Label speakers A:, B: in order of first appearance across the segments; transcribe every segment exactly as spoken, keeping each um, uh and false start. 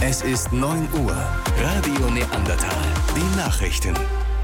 A: Es ist neun Uhr. Radio Neandertal. Die Nachrichten.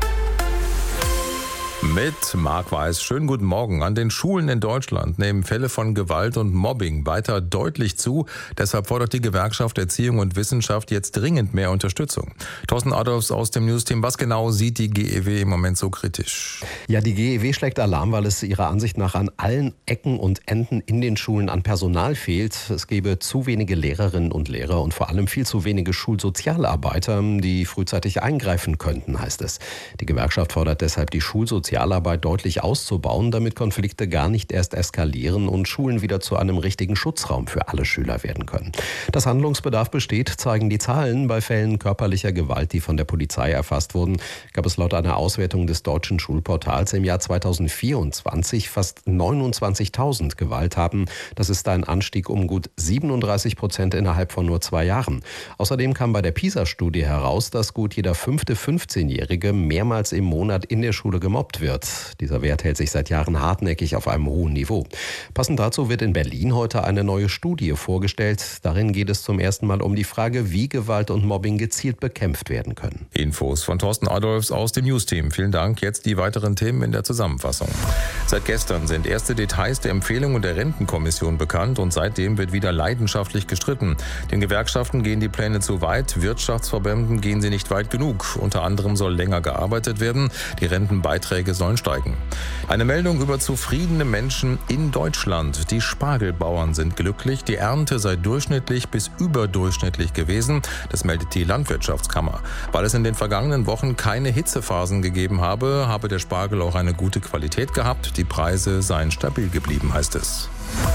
B: Mit Marc Weiß. Schönen guten Morgen. An den Schulen in Deutschland nehmen Fälle von Gewalt und Mobbing weiter deutlich zu. Deshalb fordert die Gewerkschaft Erziehung und Wissenschaft jetzt dringend mehr Unterstützung. Thorsten Adolfs aus dem Newsteam. Was genau sieht die G E W im Moment so kritisch?
C: Ja, die G E W schlägt Alarm, weil es ihrer Ansicht nach an allen Ecken und Enden in den Schulen an Personal fehlt. Es gebe zu wenige Lehrerinnen und Lehrer und vor allem viel zu wenige Schulsozialarbeiter, die frühzeitig eingreifen könnten, heißt es. Die Gewerkschaft fordert deshalb, die Schulsozialarbeiter Sozialarbeit deutlich auszubauen, damit Konflikte gar nicht erst eskalieren und Schulen wieder zu einem richtigen Schutzraum für alle Schüler werden können. Dass Handlungsbedarf besteht, zeigen die Zahlen. Bei Fällen körperlicher Gewalt, die von der Polizei erfasst wurden, gab es laut einer Auswertung des deutschen Schulportals im Jahr zweitausendvierundzwanzig fast neunundzwanzigtausend Gewalttaten. Das ist ein Anstieg um gut siebenunddreißig Prozent innerhalb von nur zwei Jahren. Außerdem kam bei der PISA-Studie heraus, dass gut jeder fünfte fünfzehnjährige mehrmals im Monat in der Schule gemobbt wird. Dieser Wert hält sich seit Jahren hartnäckig auf einem hohen Niveau. Passend dazu wird in Berlin heute eine neue Studie vorgestellt. Darin geht es zum ersten Mal um die Frage, wie Gewalt und Mobbing gezielt bekämpft werden können.
B: Infos von Thorsten Adolfs aus dem Newsteam. Vielen Dank. Jetzt die weiteren Themen in der Zusammenfassung. Seit gestern sind erste Details der Empfehlungen der Rentenkommission bekannt und seitdem wird wieder leidenschaftlich gestritten. Den Gewerkschaften gehen die Pläne zu weit, Wirtschaftsverbänden gehen sie nicht weit genug. Unter anderem soll länger gearbeitet werden. Die Rentenbeiträge sollen steigen. Eine Meldung über zufriedene Menschen in Deutschland. Die Spargelbauern sind glücklich. Die Ernte sei durchschnittlich bis überdurchschnittlich gewesen. Das meldet die Landwirtschaftskammer. Weil es in den vergangenen Wochen keine Hitzephasen gegeben habe, habe der Spargel auch eine gute Qualität gehabt. Die Preise seien stabil geblieben, heißt es.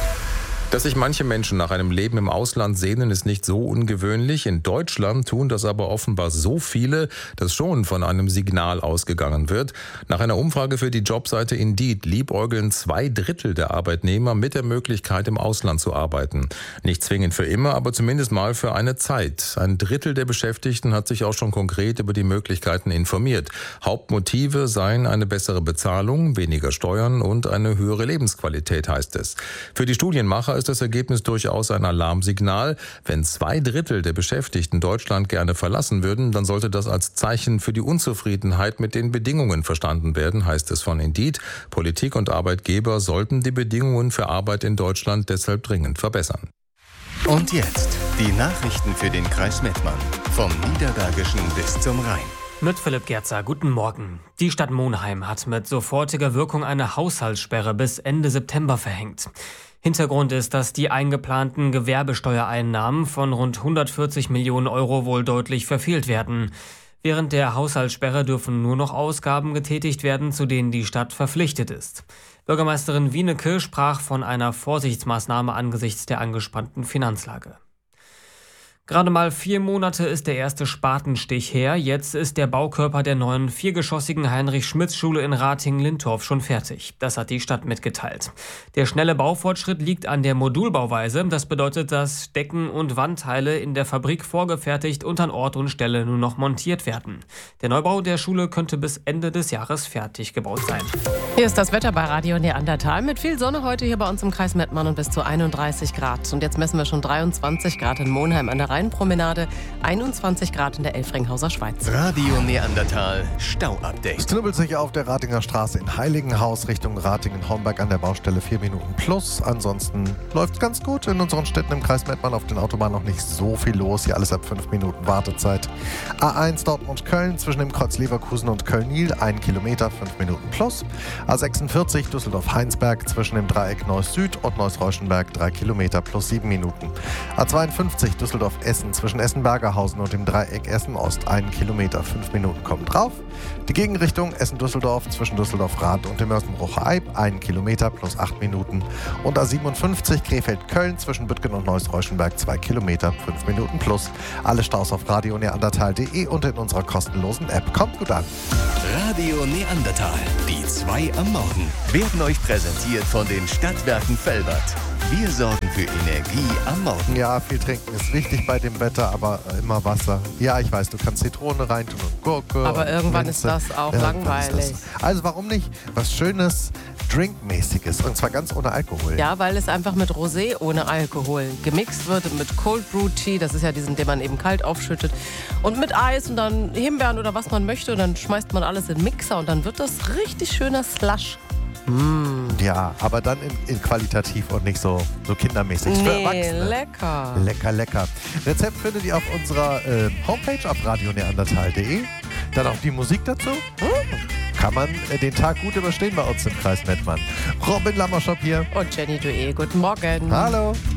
B: Dass sich manche Menschen nach einem Leben im Ausland sehnen, ist nicht so ungewöhnlich. In Deutschland tun das aber offenbar so viele, dass schon von einem Signal ausgegangen wird. Nach einer Umfrage für die Jobseite Indeed liebäugeln zwei Drittel der Arbeitnehmer mit der Möglichkeit, im Ausland zu arbeiten. Nicht zwingend für immer, aber zumindest mal für eine Zeit. Ein Drittel der Beschäftigten hat sich auch schon konkret über die Möglichkeiten informiert. Hauptmotive seien eine bessere Bezahlung, weniger Steuern und eine höhere Lebensqualität, heißt es. Für die Studienmacher ist das Ergebnis durchaus ein Alarmsignal. Wenn zwei Drittel der Beschäftigten Deutschland gerne verlassen würden, dann sollte das als Zeichen für die Unzufriedenheit mit den Bedingungen verstanden werden, heißt es von Indeed. Politik und Arbeitgeber sollten die Bedingungen für Arbeit in Deutschland deshalb dringend verbessern.
A: Und jetzt die Nachrichten für den Kreis Mettmann. Vom Niederbergischen bis zum Rhein.
D: Mit Philipp Gerzer, guten Morgen. Die Stadt Monheim hat mit sofortiger Wirkung eine Haushaltssperre bis Ende September verhängt. Hintergrund ist, dass die eingeplanten Gewerbesteuereinnahmen von rund hundertvierzig Millionen Euro wohl deutlich verfehlt werden. Während der Haushaltssperre dürfen nur noch Ausgaben getätigt werden, zu denen die Stadt verpflichtet ist. Bürgermeisterin Wienecke sprach von einer Vorsichtsmaßnahme angesichts der angespannten Finanzlage. Gerade mal vier Monate ist der erste Spatenstich her. Jetzt ist der Baukörper der neuen viergeschossigen Heinrich-Schmitz-Schule in Ratingen-Lintorf schon fertig. Das hat die Stadt mitgeteilt. Der schnelle Baufortschritt liegt an der Modulbauweise. Das bedeutet, dass Decken und Wandteile in der Fabrik vorgefertigt und an Ort und Stelle nur noch montiert werden. Der Neubau der Schule könnte bis Ende des Jahres fertig gebaut sein.
E: Hier ist das Wetter bei Radio Neandertal. Mit viel Sonne heute hier bei uns im Kreis Mettmann und bis zu einunddreißig Grad. Und jetzt messen wir schon dreiundzwanzig Grad in Monheim an der Rheinpromenade, einundzwanzig Grad in der Elfringhauser Schweiz.
A: Radio Neandertal Stau-Update.
F: Es knubbelt sich auf der Ratinger Straße in Heiligenhaus Richtung Ratingen-Homberg an der Baustelle vier Minuten plus. Ansonsten läuft es ganz gut in unseren Städten im Kreis Mettmann. Auf den Autobahnen noch nicht so viel los. Hier alles ab fünf Minuten Wartezeit. A eins Dortmund-Köln zwischen dem Kreuz Leverkusen und Köln-Niel, ein Kilometer, fünf Minuten plus. A sechsundvierzig Düsseldorf-Heinsberg zwischen dem Dreieck Neuss-Süd und Neuss-Reuschenberg, drei Kilometer plus sieben Minuten. A zweiundfünfzig Düsseldorf-Essen zwischen Essen-Bergerhausen und dem Dreieck Essen-Ost, ein Kilometer, fünf Minuten kommen drauf. Die Gegenrichtung Essen-Düsseldorf zwischen Düsseldorf-Rad und dem Mörsenbrucher-Eib, ein Kilometer plus acht Minuten. Und A siebenundfünfzig Krefeld-Köln zwischen Büttgen und Neuss-Reuschenberg, zwei Kilometer, fünf Minuten plus. Alle Staus auf radio neandertal punkt de und in unserer kostenlosen App. Kommt gut an.
A: Radio Neandertal, die zwei am Morgen, werden euch präsentiert von den Stadtwerken Velbert. Wir sorgen für Energie am Morgen.
F: Ja, viel trinken ist wichtig bei dem Wetter, aber immer Wasser. Ja, ich weiß, du kannst Zitrone reintun und Gurke.
E: Aber
F: und
E: irgendwann
F: Minze.
E: ist das auch
F: Irgendwann
E: langweilig.
F: ist das. Also warum nicht was Schönes, Drinkmäßiges und zwar ganz ohne Alkohol.
E: Ja, weil es einfach mit Rosé ohne Alkohol gemixt wird mit Cold Brew Tea, das ist ja diesen, den man eben kalt aufschüttet, und mit Eis und dann Himbeeren oder was man möchte und dann schmeißt man alles in den Mixer und dann wird das richtig schöner Slush. Mm.
F: Ja, aber dann in, in qualitativ und nicht so, so kindermäßig. Für
E: Nee,
F: Erwachsene.
E: lecker.
F: Lecker, lecker. Rezept findet ihr auf unserer äh, Homepage auf radio neandertal punkt de. Dann auch die Musik dazu. Kann man äh, den Tag gut überstehen bei uns im Kreis Mettmann. Robin Lammerschop hier.
E: Und Jenny Dué, guten Morgen.
F: Hallo.